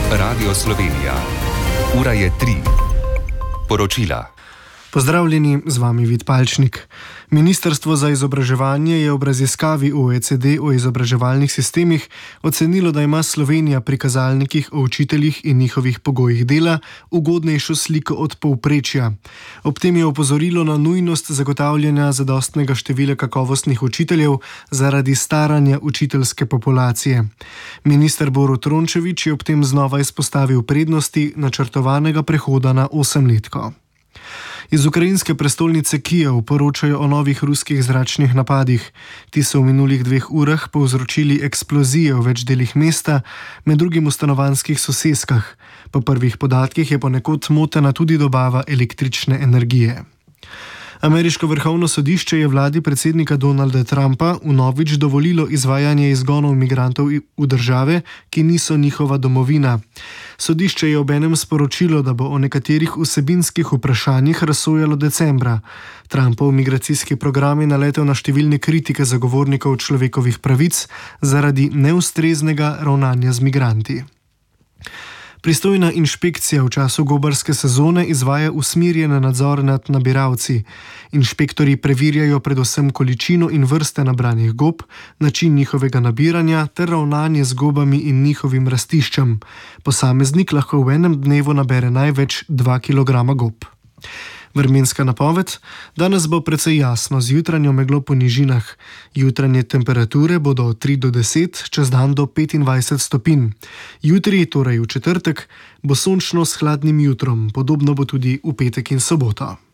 Radio Slovenija. Ura je 3. Poročila. Pozdravljeni, z vami Vid Palčnik. Ministrstvo za izobraževanje je ob raziskavi OECD o izobraževalnih sistemih ocenilo, da ima Slovenija pri kazalnikih o učiteljih in njihovih pogojih dela ugodnejšo sliko od povprečja. Ob tem je opozorilo na nujnost zagotavljanja zadostnega števila kakovostnih učiteljev zaradi staranja učiteljske populacije. Minister Borut Rončević je ob tem znova izpostavil prednosti načrtovanega prehoda na 8-letko. Iz ukrajinske prestolnice Kijev poročajo o novih ruskih zračnih napadih. Ti so v minulih 2 urah povzročili eksplozije v več delih mesta, med drugim v stanovanjskih soseskah. Po prvih podatkih je ponekod motena tudi dobava električne energije. Ameriško vrhovno sodišče je vladi predsednika Donalda Trumpa vnovič dovolilo izvajanje izgonov migrantov v države, ki niso njihova domovina. Sodišče je obenem sporočilo, da bo o nekaterih vsebinskih vprašanjih razsojalo decembra. Trumpov migracijski program je naletel na številne kritike zagovornikov človekovih pravic zaradi neustreznega ravnanja z migranti. Pristojna inšpekcija v času gobarske sezone izvaja usmerjene nadzore nad nabiralci. Inšpektorji preverjajo predvsem količino in vrste nabranih gob, način njihovega nabiranja ter ravnanje z gobami in njihovim rastiščem. Posameznik lahko v enem dnevu nabere največ 2 kg gob. Vremenska napoved: danes bo precej jasno z jutranjo meglo po nižinah. Jutranje temperature bodo od 3 do 10, čez dan do 25 stopinj. Jutri, torej v četrtek, bo sončno s hladnim jutrom, podobno bo tudi v petek in soboto.